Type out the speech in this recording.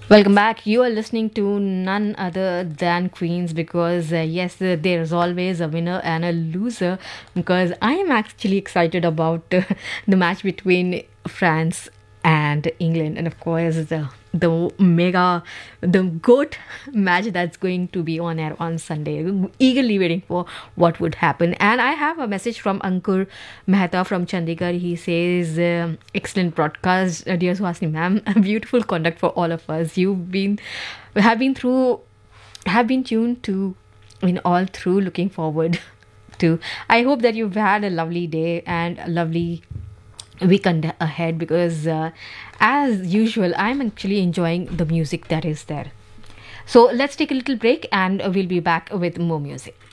Welcome back. You are listening to none other than Queens because, yes, there's always a winner and a loser. Because I am actually excited about the match between France and England, and of course, the GOAT match that's going to be on air on Sunday. Eagerly waiting for what would happen. And I have a message from Ankur Mehta from Chandigarh. He says, excellent broadcast, dear Suhasini ma'am. Beautiful conduct for all of us. Have been through, have been tuned to, all through looking forward to. I hope that you've had a lovely day and a lovely weekend ahead because, as usual, I'm actually enjoying the music that is there. So let's take a little break and we'll be back with more music.